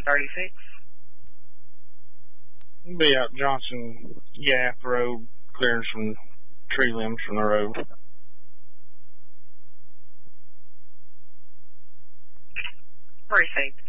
36. Be out Johnson Gap Road, clearing some tree limbs from the road. 36.